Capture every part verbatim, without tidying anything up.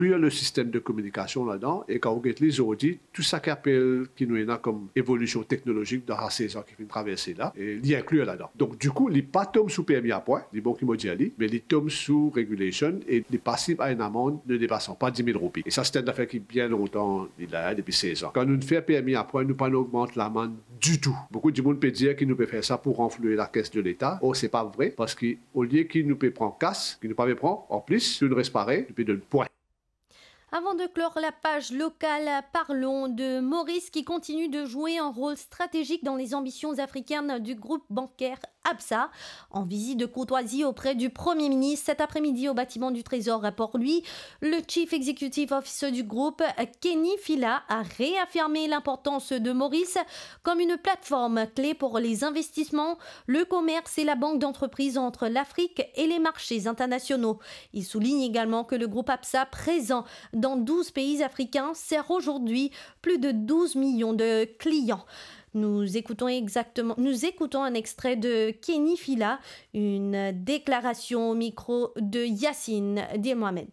inclure le système de communication là-dedans. Et quand vous regardez les audits, tout ça qui appelle, qui nous est là comme évolution technologique dans la saison qui vient traverser là, et l'y inclure là-dedans. Donc, du coup, les pas tombent sous P M I à point, les bons qui m'ont dit, mais les tombent sous regulation et les passifs à une amende ne dépassant pas dix mille roupies. Et ça, c'est une affaire qui, bien longtemps, il a depuis seize ans. Quand nous faisons P M I à point, nous pas augmenter l'amende du tout. Beaucoup de monde peut dire qu'il nous peut faire ça pour renflouer la caisse de l'État. Oh, c'est pas vrai, parce qu'au lieu qu'il nous peut prendre casse, qu'il nous pas prendre, en plus, il nous reste pareil, il peut donner point. Avant de clore la page locale, parlons de Maurice qui continue de jouer un rôle stratégique dans les ambitions africaines du groupe bancaire Absa. En visite de courtoisie auprès du Premier ministre cet après-midi au bâtiment du Trésor, pour lui, le Chief Executive Officer du groupe, Kenny Fila, a réaffirmé l'importance de Maurice comme une plateforme clé pour les investissements, le commerce et la banque d'entreprise entre l'Afrique et les marchés internationaux. Il souligne également que le groupe Absa, présent dans douze pays africains, sert aujourd'hui plus de douze millions de clients. Nous écoutons exactement, nous écoutons un extrait de Kenny Fila, une déclaration au micro de Yacine Dié-Mohamed.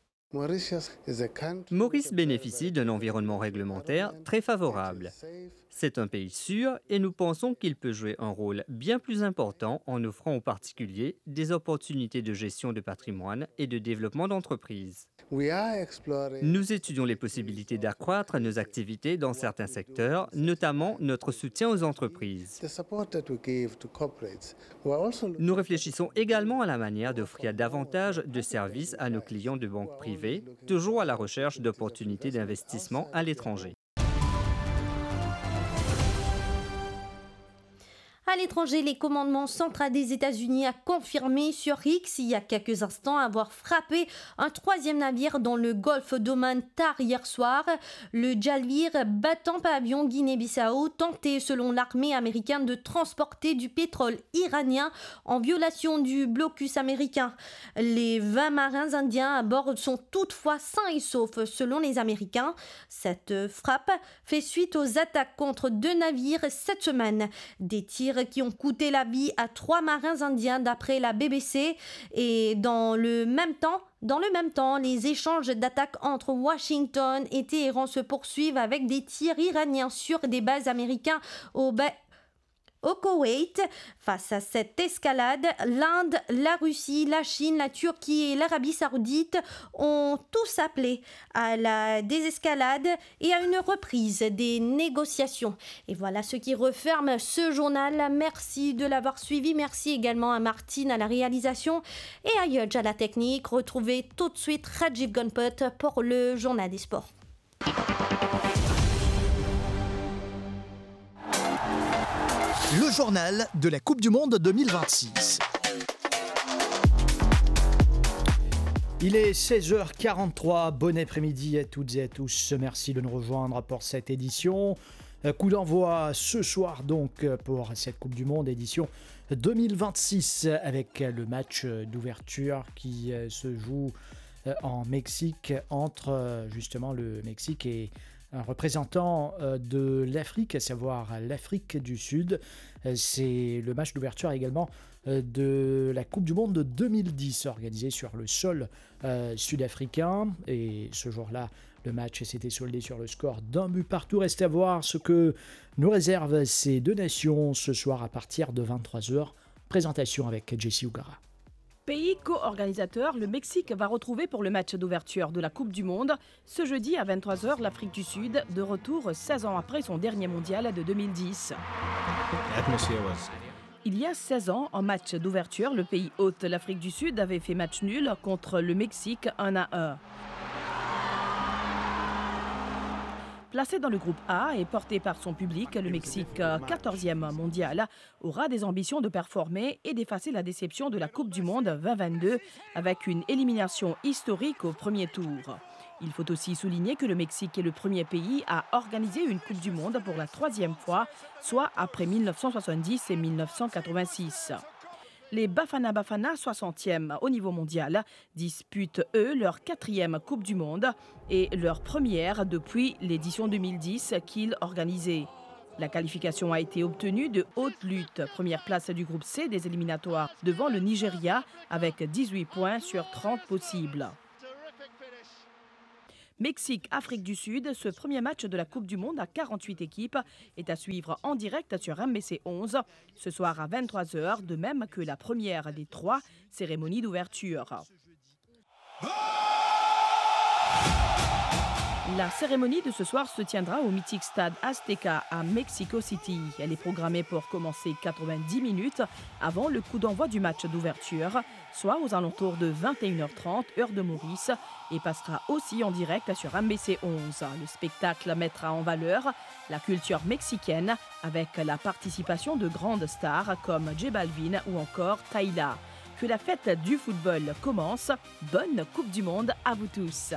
Maurice bénéficie d'un environnement réglementaire très favorable. C'est un pays sûr et nous pensons qu'il peut jouer un rôle bien plus important en offrant aux particuliers des opportunités de gestion de patrimoine et de développement d'entreprises. Nous étudions les possibilités d'accroître nos activités dans certains secteurs, notamment notre soutien aux entreprises. Nous réfléchissons également à la manière d'offrir davantage de services à nos clients de banques privées, toujours à la recherche d'opportunités d'investissement à l'étranger. À l'étranger, les commandements centraux des États-Unis a confirmé sur X il y a quelques instants avoir frappé un troisième navire dans le golfe d'Oman tard hier soir. Le Jalvir, battant pavillon Guinée-Bissau, tentait selon l'armée américaine de transporter du pétrole iranien en violation du blocus américain. Les vingt marins indiens à bord sont toutefois sains et saufs selon les Américains. Cette frappe fait suite aux attaques contre deux navires cette semaine. Des tirs qui ont coûté la vie à trois marins indiens d'après la B B C. Et dans le même temps, dans le même temps, les échanges d'attaques entre Washington et Téhéran se poursuivent avec des tirs iraniens sur des bases américaines au ba- Au Koweït. Face à cette escalade, l'Inde, la Russie, la Chine, la Turquie et l'Arabie Saoudite ont tous appelé à la désescalade et à une reprise des négociations. Et voilà ce qui referme ce journal. Merci de l'avoir suivi. Merci également à Martine à la réalisation et à Yodj à la technique. Retrouvez tout de suite Rajiv Gunput pour le journal des sports. Le journal de la Coupe du Monde deux mille vingt-six. Il est seize heures quarante-trois. Bon après-midi à toutes et à tous. Merci de nous rejoindre pour cette édition. Coup d'envoi ce soir donc pour cette Coupe du Monde édition deux mille vingt-six avec le match d'ouverture qui se joue en Mexique entre justement le Mexique et un représentant de l'Afrique, à savoir l'Afrique du Sud. C'est le match d'ouverture également de la Coupe du Monde de deux mille dix, organisée sur le sol sud-africain. Et ce jour-là, le match s'était soldé sur le score d'un but partout. Reste à voir ce que nous réservent ces deux nations ce soir à partir de vingt-trois heures. Présentation avec Jessie Ugara. Pays co-organisateur, le Mexique va retrouver pour le match d'ouverture de la Coupe du Monde ce jeudi à vingt-trois heures l'Afrique du Sud, de retour seize ans après son dernier mondial de deux mille dix. Il y a seize ans, en match d'ouverture, le pays hôte, l'Afrique du Sud, avait fait match nul contre le Mexique un à un. Placé dans le groupe A et porté par son public, le Mexique, quatorzième mondial, aura des ambitions de performer et d'effacer la déception de la Coupe du Monde vingt vingt-deux avec une élimination historique au premier tour. Il faut aussi souligner que le Mexique est le premier pays à organiser une Coupe du Monde pour la troisième fois, soit après mille neuf cent soixante-dix et mille neuf cent quatre-vingt-six. Les Bafana Bafana, soixantième au niveau mondial, disputent, eux, leur quatrième Coupe du Monde et leur première depuis l'édition deux mille dix qu'ils organisaient. La qualification a été obtenue de haute lutte. Première place du groupe C des éliminatoires devant le Nigeria avec dix-huit points sur trente possibles. Mexique-Afrique du Sud, ce premier match de la Coupe du Monde à quarante-huit équipes est à suivre en direct sur M B C onze ce soir à vingt-trois heures, de même que la première des trois cérémonies d'ouverture. La cérémonie de ce soir se tiendra au mythique stade Azteca à Mexico City. Elle est programmée pour commencer quatre-vingt-dix minutes avant le coup d'envoi du match d'ouverture, soit aux alentours de vingt et une heures trente, heure de Maurice, et passera aussi en direct sur M B C onze. Le spectacle mettra en valeur la culture mexicaine avec la participation de grandes stars comme J Balvin ou encore Tyla. Que la fête du football commence. Bonne Coupe du Monde à vous tous.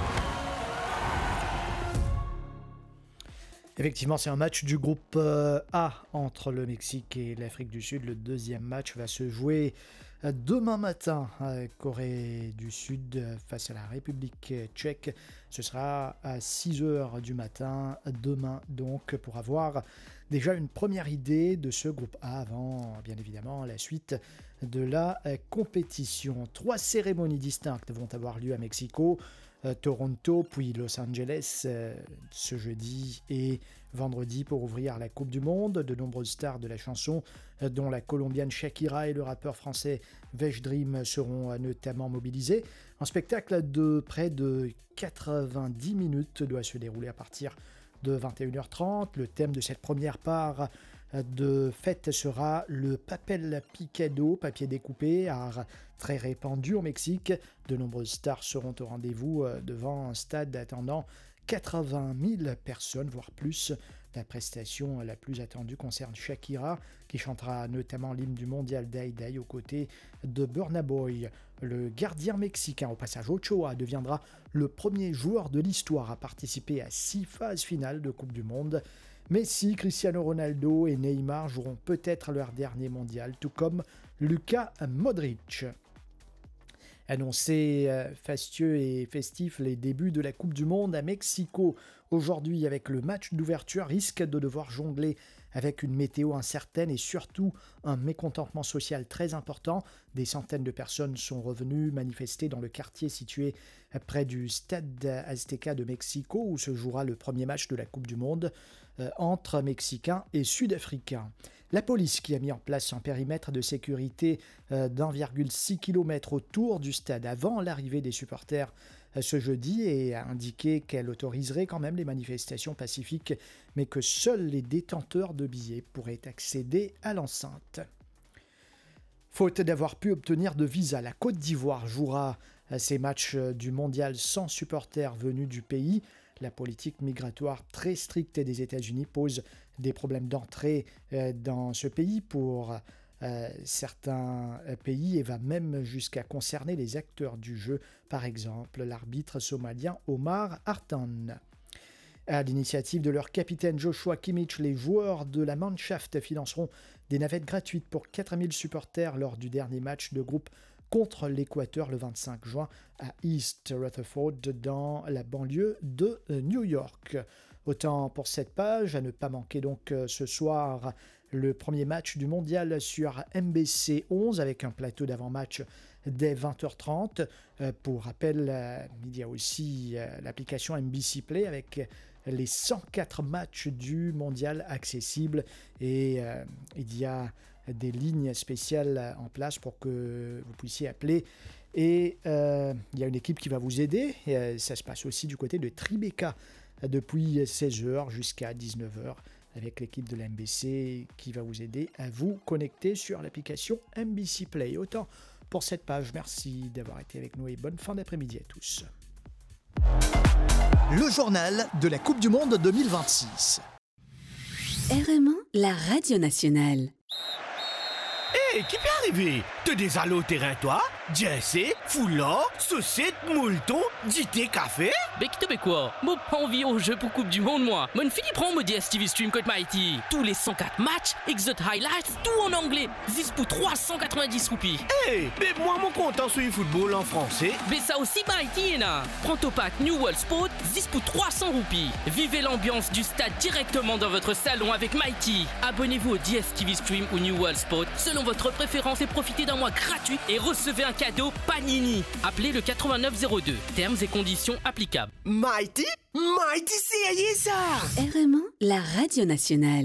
Effectivement, c'est un match du groupe A entre le Mexique et l'Afrique du Sud. Le deuxième match va se jouer demain matin à Corée du Sud face à la République tchèque. Ce sera à six heures du matin demain, donc, pour avoir déjà une première idée de ce groupe A avant, bien évidemment, la suite de la compétition. Trois cérémonies distinctes vont avoir lieu à Mexico. Toronto, puis Los Angeles euh, ce jeudi et vendredi pour ouvrir la Coupe du Monde. De nombreuses stars de la chanson, euh, dont la colombienne Shakira et le rappeur français Vesh Dream, seront euh, notamment mobilisés. Un spectacle de près de quatre-vingt-dix minutes doit se dérouler à partir de vingt et une heures trente. Le thème de cette première part de fête sera le papel picado, papier découpé, art très répandu au Mexique. De nombreuses stars seront au rendez-vous devant un stade attendant quatre-vingt mille personnes, voire plus. La prestation la plus attendue concerne Shakira, qui chantera notamment l'hymne du mondial Day Day aux côtés de Burna Boy. Le gardien mexicain, au passage Ochoa, deviendra le premier joueur de l'histoire à participer à six phases finales de Coupe du Monde. Messi, Cristiano Ronaldo et Neymar joueront peut-être leur dernier mondial, tout comme Luka Modric. Annoncé euh, fastueux et festif, les débuts de la Coupe du Monde à Mexico aujourd'hui avec le match d'ouverture risque de devoir jongler avec une météo incertaine et surtout un mécontentement social très important. Des centaines de personnes sont revenues manifester dans le quartier situé près du stade Azteca de Mexico où se jouera le premier match de la Coupe du Monde euh, entre Mexicains et Sud-Africains. La police, qui a mis en place un périmètre de sécurité euh, d'un virgule six kilomètres autour du stade avant l'arrivée des supporters euh, ce jeudi, et a indiqué qu'elle autoriserait quand même les manifestations pacifiques, mais que seuls les détenteurs de billets pourraient accéder à l'enceinte. Faute d'avoir pu obtenir de visa, la Côte d'Ivoire jouera ses matchs du mondial sans supporters venus du pays. La politique migratoire très stricte des États-Unis pose des problèmes d'entrée dans ce pays pour euh, certains pays et va même jusqu'à concerner les acteurs du jeu, par exemple l'arbitre somalien Omar Hartan. À l'initiative de leur capitaine Joshua Kimmich, les joueurs de la Mannschaft financeront des navettes gratuites pour quatre mille supporters lors du dernier match de groupe contre l'Équateur le vingt-cinq juin à East Rutherford dans la banlieue de New York. Autant pour cette page, à ne pas manquer donc ce soir le premier match du mondial sur M B C onze avec un plateau d'avant-match dès vingt heures trente. Pour rappel, il y a aussi l'application M B C Play avec les cent quatre matchs du mondial accessibles et euh, il y a des lignes spéciales en place pour que vous puissiez appeler et euh, il y a une équipe qui va vous aider et, euh, ça se passe aussi du côté de Tribeca depuis seize heures jusqu'à dix-neuf heures avec l'équipe de la M B C qui va vous aider à vous connecter sur l'application M B C Play. Autant pour cette page, merci d'avoir été avec nous et bonne fin d'après-midi à tous. Le journal de la Coupe du Monde deux mille vingt-six. R M un, la radio nationale. Hé, hey, qui peut arriver? Te désallé au terrain, toi? Jessé, foulard, saucette, moulton, dité, café? Mais qui te fait quoi? Moi, pas envie au jeu pour Coupe du Monde, moi. Mon fini prend mon D S T V Stream Code Mighty. Tous les cent quatre matchs, exot highlights, tout en anglais. Zis pour trois cent quatre-vingt-dix roupies. Hé, hey, mais moi, mon content sur le football en français. Mais ça aussi, Mighty, là. Prends ton pack New World Sport, zis pour trois cents roupies. Vivez l'ambiance du stade directement dans votre salon avec Mighty. Abonnez-vous au D S T V Stream ou New World Sport selon votre préférence et profitez d'un mois gratuit et recevez un cadeau Panini. Appelez le quatre-vingt-neuf zéro deux. Termes et conditions applicables. Mighty, Mighty, c'est ça. R M un, la radio nationale.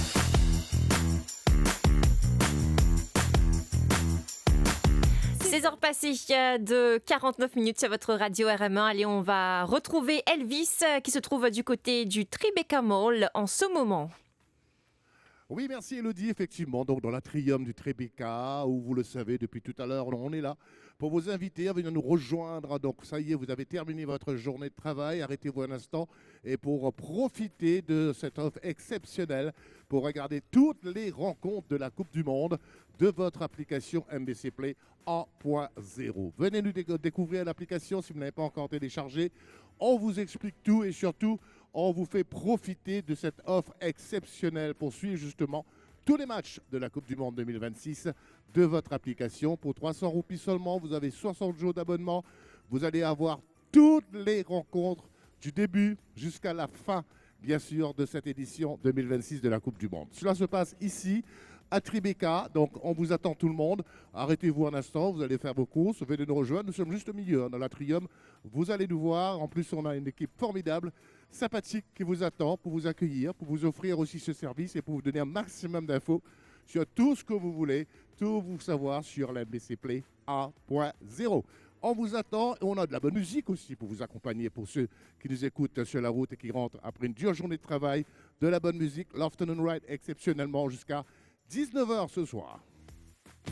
seize heures passées de quarante-neuf minutes sur votre radio R M un. Allez, on va retrouver Elvis qui se trouve du côté du Tribeca Mall en ce moment. Oui, merci Elodie. Effectivement, donc dans l'atrium du Tribeca, où vous le savez, depuis tout à l'heure, on est là pour vous inviter à venir nous rejoindre. Donc ça y est, vous avez terminé votre journée de travail. Arrêtez-vous un instant et pour profiter de cette offre exceptionnelle, pour regarder toutes les rencontres de la Coupe du Monde de votre application M B C Play un point zéro. Venez nous déc- découvrir l'application si vous ne l'avez pas encore téléchargée. On vous explique tout et surtout, on vous fait profiter de cette offre exceptionnelle pour suivre justement tous les matchs de la Coupe du Monde deux mille vingt-six de votre application. Pour trois cents roupies seulement, vous avez soixante jours d'abonnement. Vous allez avoir toutes les rencontres du début jusqu'à la fin, bien sûr, de cette édition deux mille vingt-six de la Coupe du Monde. Cela se passe ici, à Tribeca, donc on vous attend tout le monde. Arrêtez-vous un instant, vous allez faire vos courses, venez nous rejoindre, nous sommes juste au milieu, hein, dans l'atrium. Vous allez nous voir, en plus on a une équipe formidable, sympathique qui vous attend pour vous accueillir, pour vous offrir aussi ce service et pour vous donner un maximum d'infos sur tout ce que vous voulez, tout vous savoir sur la M B C Play un point zéro. On vous attend et on a de la bonne musique aussi pour vous accompagner, pour ceux qui nous écoutent sur la route et qui rentrent après une dure journée de travail, de la bonne musique, l'Afternoon Ride exceptionnellement jusqu'à dix-neuf heures ce soir.